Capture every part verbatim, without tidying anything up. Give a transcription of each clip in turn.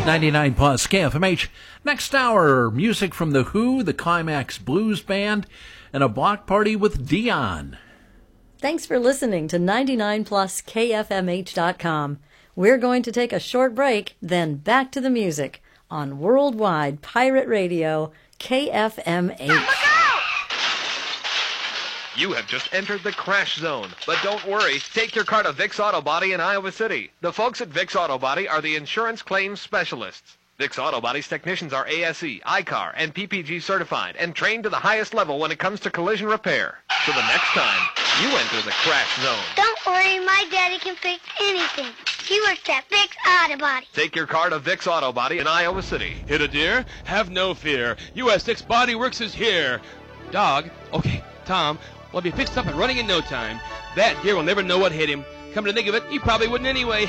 ninety-nine plus K F M H. Next hour, music from The Who, the Climax Blues Band, and a block party with Dion. Thanks for listening to ninety-nine plus K F M H dot com. We're going to take a short break, then back to the music on Worldwide Pirate Radio, K F M H. You have just entered the crash zone. But don't worry, take your car to Vic's Auto Body in Iowa City. The folks at Vic's Auto Body are the insurance claims specialists. Vic's Auto Body's technicians are A S E, I C A R, and P P G certified and trained to the highest level when it comes to collision repair. So the next time, you enter the crash zone. Don't worry, my daddy can fix anything. He works at Vic's Auto Body. Take your car to Vic's Auto Body in Iowa City. Hit a deer? Have no fear. U S six Body Works is here. Dog? Okay, Tom. Will be fixed up and running in no time. That deer will never know what hit him. Come to think of it, he probably wouldn't anyway.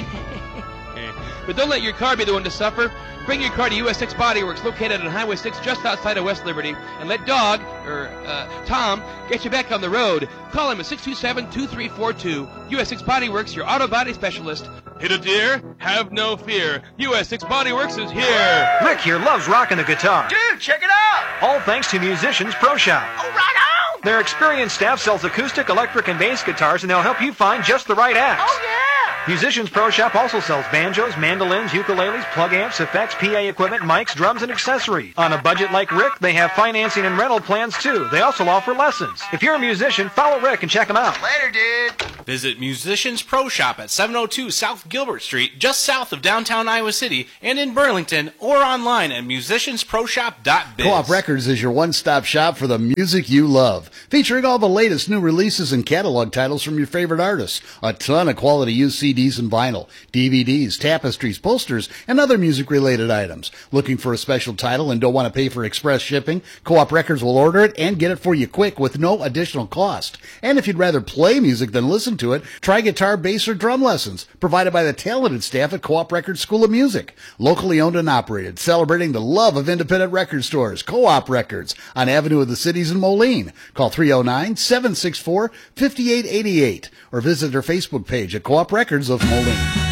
But don't let your car be the one to suffer. Bring your car to U S six Body Works, located on Highway six just outside of West Liberty, and let Dog, or uh, Tom, get you back on the road. Call him at six two seven, two three four two. U S six Body Works, your auto body specialist. Hit a deer? Have no fear. U S six Body Works is here. Rick here loves rocking the guitar. Dude, check it out. All thanks to Musicians Pro Shop. Oh, right on. Their experienced staff sells acoustic, electric, and bass guitars, and they'll help you find just the right axe. Oh, yeah. Musicians Pro Shop also sells banjos, mandolins, ukuleles, plug amps, effects, P A equipment, mics, drums, and accessories. On a budget like Rick, they have financing and rental plans, too. They also offer lessons. If you're a musician, follow Rick and check them out. Later, dude. Visit Musicians Pro Shop at seven oh two South Gilbert Street, just south of downtown Iowa City, and in Burlington, or online at musicians pro shop dot biz. Co-op Records is your one-stop shop for the music you love, featuring all the latest new releases and catalog titles from your favorite artists, a ton of quality used C Ds and vinyl, D V Ds, tapestries, posters, and other music-related items. Looking for a special title and don't want to pay for express shipping? Co-op Records will order it and get it for you quick with no additional cost. And if you'd rather play music than listen to it, try guitar, bass, or drum lessons provided by the talented staff at Co-op Records School of Music. Locally owned and operated, celebrating the love of independent record stores. Co-op Records on Avenue of the Cities in Moline. Call three oh nine, seven six four, five eight eight eight or visit their Facebook page at Co-op Records of Moline.